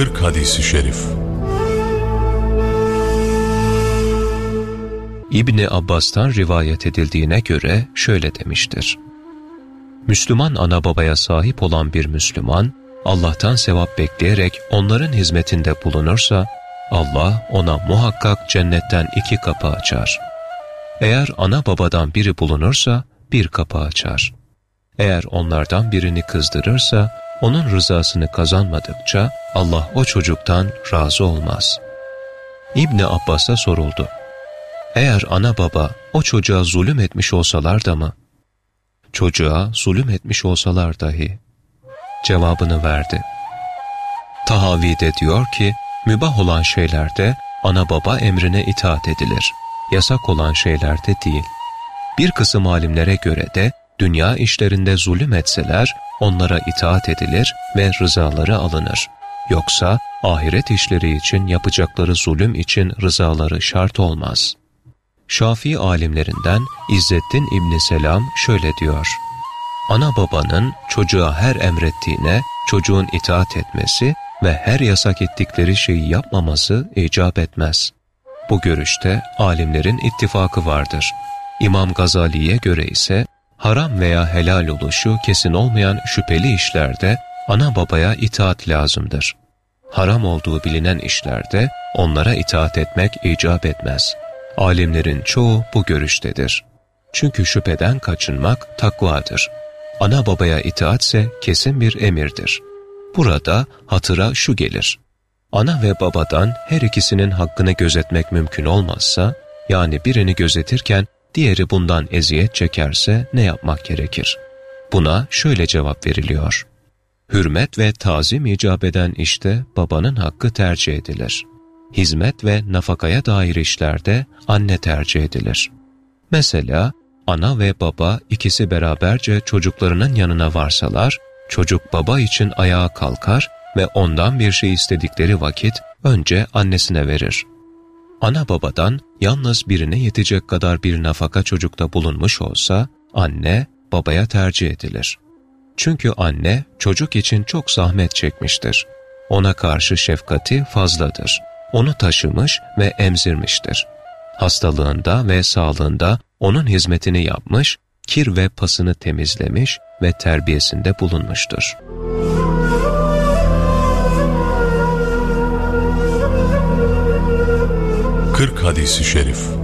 40 hadis-i şerif. İbni Abbas'tan rivayet edildiğine göre şöyle demiştir: Müslüman ana babaya sahip olan bir Müslüman, Allah'tan sevap bekleyerek onların hizmetinde bulunursa, Allah ona muhakkak cennetten 2 kapı açar. Eğer ana babadan biri bulunursa, 1 kapı açar. Eğer onlardan birini kızdırırsa, onun rızasını kazanmadıkça Allah o çocuktan razı olmaz. İbni Abbas'a soruldu: Eğer ana baba o çocuğa zulüm etmiş olsalar da mı? Çocuğa zulüm etmiş olsalar dahi. Cevabını verdi. Tahavi'de diyor ki, mübah olan şeylerde ana baba emrine itaat edilir. Yasak olan şeylerde değil. Bir kısım alimlere göre de dünya işlerinde zulüm etseler onlara itaat edilir ve rızaları alınır. Yoksa ahiret işleri için yapacakları zulüm için rızaları şart olmaz. Şafii alimlerinden İzzettin İbni Selam şöyle diyor: Ana babanın çocuğa her emrettiğine çocuğun itaat etmesi ve her yasak ettikleri şeyi yapmaması icap etmez. Bu görüşte alimlerin ittifakı vardır. İmam Gazali'ye göre ise haram veya helal oluşu kesin olmayan şüpheli işlerde ana babaya itaat lazımdır. Haram olduğu bilinen işlerde onlara itaat etmek icap etmez. Alimlerin çoğu bu görüştedir. Çünkü şüpheden kaçınmak takvadır. Ana babaya itaatse kesin bir emirdir. Burada hatıra şu gelir: ana ve babadan her ikisinin hakkını gözetmek mümkün olmazsa, yani birini gözetirken diğeri bundan eziyet çekerse ne yapmak gerekir? Buna şöyle cevap veriliyor: hürmet ve tazim icap eden işte babanın hakkı tercih edilir. Hizmet ve nafakaya dair işlerde anne tercih edilir. Mesela ana ve baba ikisi beraberce çocuklarının yanına varsalar, çocuk baba için ayağa kalkar ve ondan bir şey istedikleri vakit önce annesine verir. Ana babadan yalnız birine yetecek kadar bir nafaka çocukta bulunmuş olsa, anne babaya tercih edilir. Çünkü anne çocuk için çok zahmet çekmiştir. Ona karşı şefkati fazladır. Onu taşımış ve emzirmiştir. Hastalığında ve sağlığında onun hizmetini yapmış, kir ve pasını temizlemiş ve terbiyesinde bulunmuştur. Hadis-i şerif.